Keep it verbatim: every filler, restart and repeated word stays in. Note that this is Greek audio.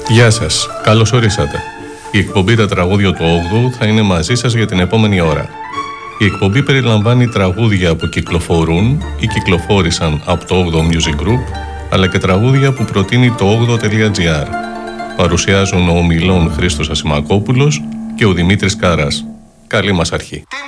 Γεια σας, καλώς ορίσατε. Η εκπομπή «Τα τραγούδια του όγδοου» θα είναι μαζί σας για την επόμενη ώρα. Η εκπομπή περιλαμβάνει τραγούδια που κυκλοφορούν ή κυκλοφόρησαν από το όγδοο Music Group, αλλά και τραγούδια που προτείνει το όγδοο τελεία τζι άρ. Παρουσιάζουν ο ομιλών Χρήστος Ασημακόπουλος και ο Δημήτρης Κάρας. Καλή μας αρχή.